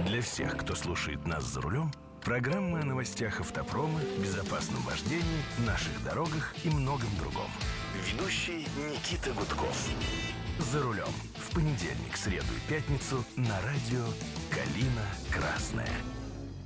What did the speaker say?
Для всех, кто слушает нас за рулем, программа о новостях автопрома, безопасном вождении, наших дорогах и многом другом. Ведущий Никита Гудков. За рулем. В понедельник, среду и пятницу на радио «Калина Красная».